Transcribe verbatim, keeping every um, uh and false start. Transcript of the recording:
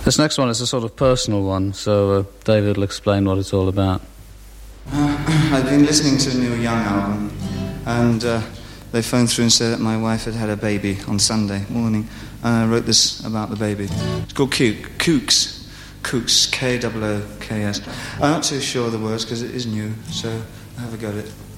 This next one is a sort of personal one, so uh, David will explain what it's all about. Uh, I'd been listening to the Neil Young album, and uh, they phoned through and said that my wife had had a baby on Sunday morning, and I wrote this about the baby. It's called Kook, Kooks, Kooks, K O O K S. I'm not too sure of the words because it is new, so have a go at it.